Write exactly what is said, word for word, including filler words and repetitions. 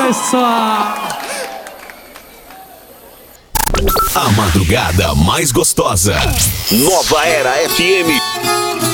pessoal! A madrugada mais gostosa. Nova Era F M.